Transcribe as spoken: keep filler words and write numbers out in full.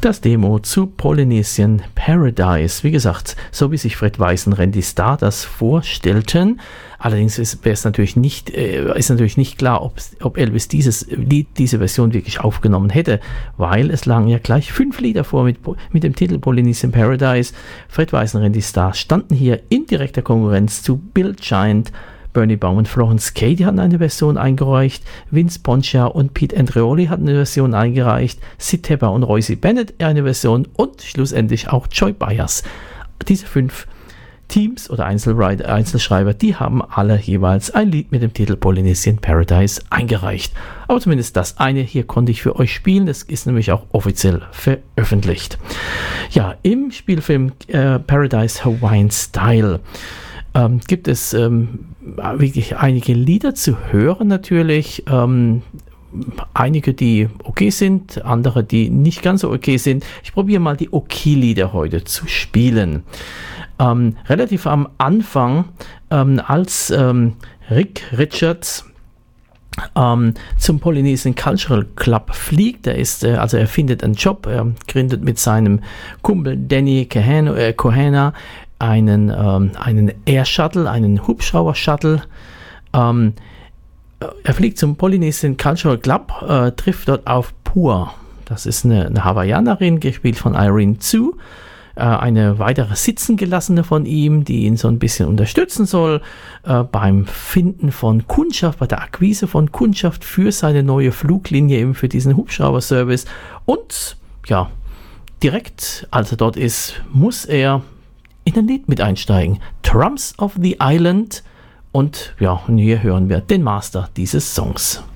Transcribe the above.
Das Demo zu Polynesian Paradise. Wie gesagt, so wie sich Fred Weiss und Randy Starr das vorstellten. Allerdings ist, es natürlich nicht, äh, ist natürlich nicht klar, ob, ob Elvis dieses Lied, diese Version wirklich aufgenommen hätte, weil es lagen ja gleich fünf Lieder vor mit, mit dem Titel Polynesian Paradise. Fred Weiss und Randy Starr standen hier in direkter Konkurrenz zu Bill Giant, Bernie Baum und Florence Kay, die hatten eine Version eingereicht. Vince Poncia und Pete Andreoli hatten eine Version eingereicht. Sid Tepper und Royce Bennett eine Version und schlussendlich auch Joy Byers. Diese fünf Teams oder Einzelschreiber, die haben alle jeweils ein Lied mit dem Titel Polynesian Paradise eingereicht. Aber zumindest das eine hier konnte ich für euch spielen. Das ist nämlich auch offiziell veröffentlicht. Ja, im Spielfilm äh, Paradise Hawaiian Style Ähm, gibt es ähm, wirklich einige Lieder zu hören natürlich, ähm, einige, die okay sind, andere, die nicht ganz so okay sind. Ich probiere mal die Okay-Lieder heute zu spielen. Ähm, relativ am Anfang, ähm, als ähm, Rick Richards Ähm, zum Polynesian Cultural Club fliegt. Er ist, äh, also er findet einen Job, er gründet mit seinem Kumpel Danny Kahana, äh, Kohana einen, ähm, einen Air Shuttle, einen Hubschrauber-Shuttle. Ähm, er fliegt zum Polynesian Cultural Club, äh, trifft dort auf Pua. Das ist eine, eine Hawaiianerin, gespielt von Irene Tsu. Eine weitere Sitzengelassene von ihm, die ihn so ein bisschen unterstützen soll äh, beim Finden von Kundschaft, bei der Akquise von Kundschaft für seine neue Fluglinie, eben für diesen Hubschrauber-Service. Und ja, direkt, als er dort ist, muss er in ein Lied mit einsteigen. Drums of the Island. Und ja, und hier hören wir den Master dieses Songs.